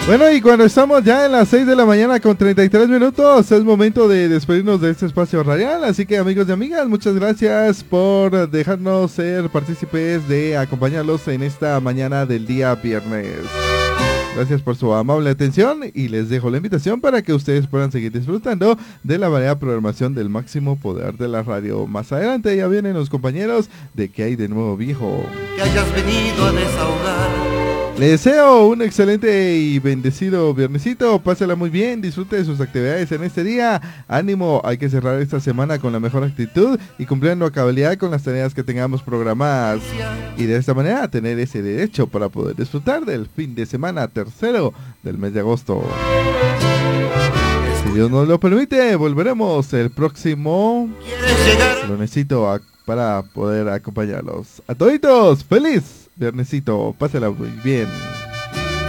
Bueno, y cuando estamos ya en las 6 de la mañana con 33 minutos, es momento de despedirnos de este espacio radial. Así que, amigos y amigas, muchas gracias por dejarnos ser partícipes de acompañarlos en esta mañana del día viernes. Gracias por su amable atención y les dejo la invitación para que ustedes puedan seguir disfrutando de la variada programación del máximo poder de la radio. Más adelante ya vienen los compañeros de ¿Qué hay de nuevo, viejo? Que hayas venido a desahogar. Le deseo un excelente y bendecido viernesito, pásela muy bien, disfrute de sus actividades en este día, ánimo, hay que cerrar esta semana con la mejor actitud y cumpliendo a cabalidad con las tareas que tengamos programadas y de esta manera tener ese derecho para poder disfrutar del fin de semana tercero del mes de agosto. Si Dios nos lo permite, volveremos el próximo lunesito para poder acompañarlos. A toditos, feliz viernesito, pásela muy bien.